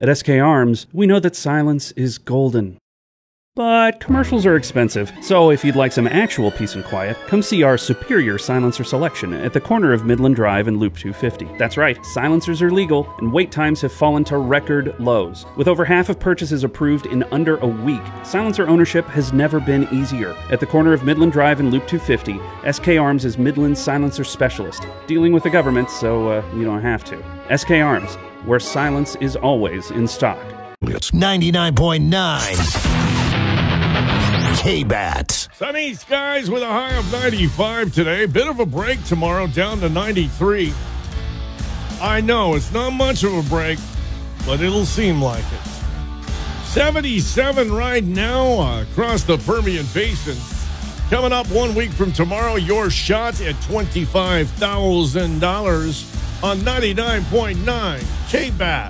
At SK Arms, we know that silence is golden. But commercials are expensive, so if you'd like some actual peace and quiet, come see our superior silencer selection at the corner of Midland Drive and Loop 250. That's right, silencers are legal, and wait times have fallen to record lows. With over half of purchases approved in under a week, silencer ownership has never been easier. At the corner of Midland Drive and Loop 250, SK Arms is Midland's silencer specialist, dealing with the government so you don't have to. SK Arms, where silence is always in stock. It's 99.9. K-Bat. Sunny skies with a high of 95 today. Bit of a break tomorrow, down to 93. I know, it's not much of a break, but it'll seem like it. 77 right now across the Permian Basin. Coming up 1 week from tomorrow, your shot at $25,000 on 99.9 K-Bat.